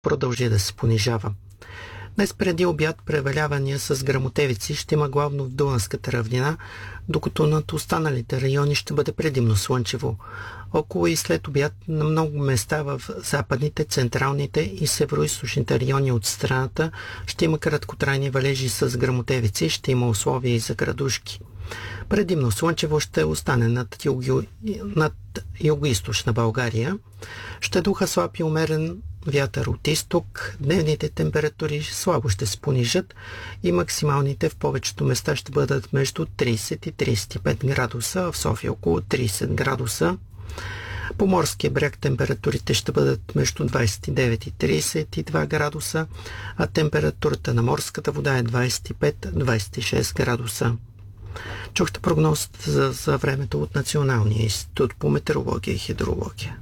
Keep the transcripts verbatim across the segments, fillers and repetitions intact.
продължи да се понижава. Днес преди обяд превалявания с гръмотевици ще има главно в Дунавската равнина, докато над останалите райони ще бъде предимно слънчево. Около и след обяд на много места в западните, централните и североизточните райони от страната ще има краткотрайни валежи с гръмотевици, ще има условия и за градушки. Предимно слънчево ще остане над, юго, над юго-източна България. Ще духа слаб и умерен вятър от изток, дневните температури слабо ще се понижат и максималните в повечето места ще бъдат между трийсет и трийсет и пет градуса, в София около трийсет градуса. По морския бряг температурите ще бъдат между двайсет и девет и трийсет и два градуса, а температурата на морската вода е двайсет и пет до двайсет и шест градуса. Чухте прогнозата за, за времето от Националния институт по метеорология и хидрология.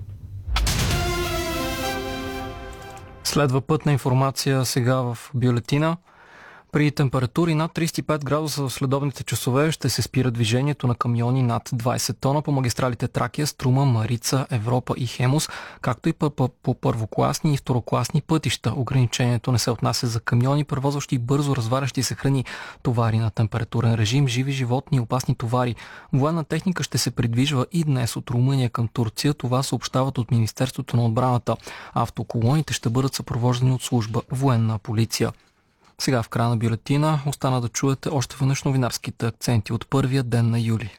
Следва пътна информация сега в бюлетина. При температури над трийсет и пет градуса в следобните часове ще се спира движението на камиони над двайсет тона по магистралите Тракия, Струма, Марица, Европа и Хемус, както и по първокласни и второкласни пътища. Ограничението не се отнася за камиони, превозващи бързо разварящи се храни, товари на температурен режим, живи животни и опасни товари. Военна техника ще се придвижва и днес от Румъния към Турция. Това съобщават от Министерството на отбраната. Автоколоните ще бъдат съпровождани от служба военна полиция. Сега в края на бюлетина остана да чуете още веднъж новинарските акценти от първия ден на юли.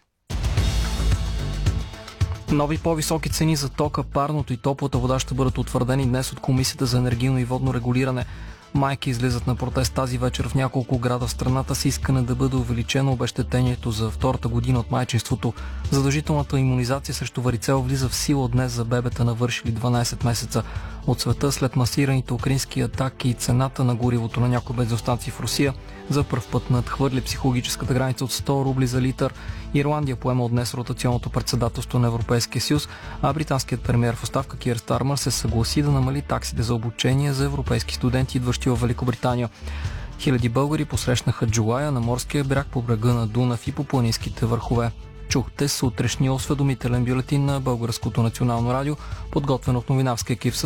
Нови по-високи цени за тока, парното и топлата вода ще бъдат утвърдени днес от Комисията за енергийно и водно регулиране. Майки излизат на протест тази вечер в няколко града в страната с искане да бъде увеличено обезщетението за втората година от майчинството. Задължителната имунизация срещу варицел влиза в сила днес за бебета, навършили дванайсет месеца. От света след масираните украински атаки и цената на горивото на някои бензиностанции в Русия за пръв път надхвърли психологическата граница от сто рубли за литър. Ирландия поема от днес ротационното председателство на Европейския съюз, а британският премиер в оставка Кир Стармър се съгласи да намали таксите за обучение за европейски студенти, идващи в Великобритания. Хиляди българи посрещнаха Джулая на морския бряг по брега на Дунав и по планинските върхове. Чухте сутрешния осведомителен бюлетин на Българското национално радио, подготвен от новинарски екип с